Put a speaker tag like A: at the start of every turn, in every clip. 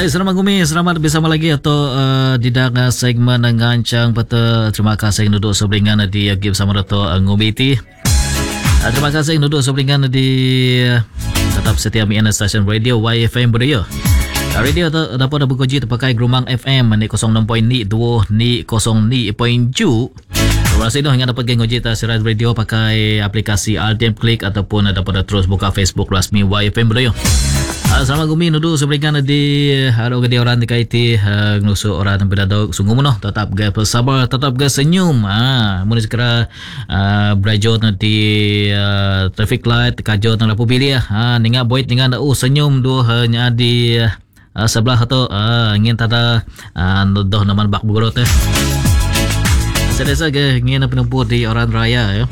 A: Hai, selamat gumi, selamat bersama lagi atau di dalam segmen ngancang peta. Terima kasih duduk seberingan di bersama Dato' Ngumiti. Terima kasih duduk seberingan di tetap setia mian stesen radio YFM Radio. Radio dapat berkunci terpakai Grumang FM ni 06.2 ni 0.7. Terima kasih dah yang dapat gengoji stesen radio pakai aplikasi RTM Click ataupun dapat terus buka Facebook rasmi YFM Radio. Selamat gumi nudu seberikan di haro gede orang di kaiti nusuk orang yang berada sungguh mono tetap ga bersabar tetap ga senyum mun segera berajo nanti traffic light kajo tang lapu pilih ninga boit ninga senyum do hanya di sebelah tu ingin tada doh naman bak bugro teh sedesa ge ingin penumpur di orang raya ya.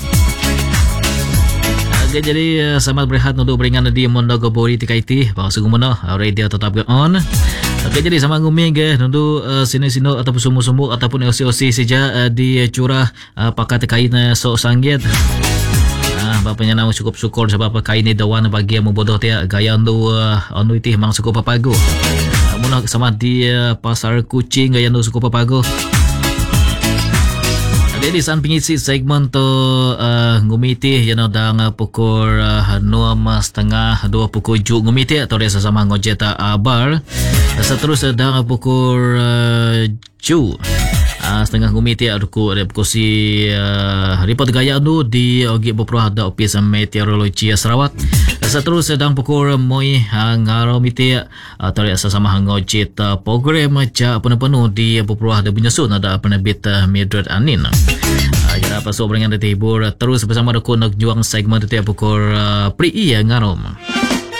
A: Okay, jadi selamat berehat untuk beringan di Mondogo Bori TKIT bahawa sungguh mana radio tetap on. Okay, jadi sama ngumi ke untuk sini-sino ataupun sumuk-sumuk ataupun osi-osi saja di curah pakai TKI na sok sanggit. Bapaknya nama cukup syukur sebab kain ni dawan bagi yang membodoh dia gaya untuk anu itu memang cukup papago. Muna sama di pasar kucing gaya untuk cukup papago. Jadi san pengisi segmen tu ngumiti yang dang pukul 6.30 2 pukul ju ngumiti atau dia sama ngojeta bar seterusnya dang pukul ju setengah ngumiti aku ada pukul si report gaya tu di ogi beberapa ada ofis meteorologi Sarawak seterusnya dang pukul moi ngaromiti atau dia sama ngojeta program macam penuh-penuh di beberapa ada penyusun ada penerbit Mildred Anin. Kita pasal berengan di hibur terus bersama aku nak juang segmen setiap pukul pri ngarom.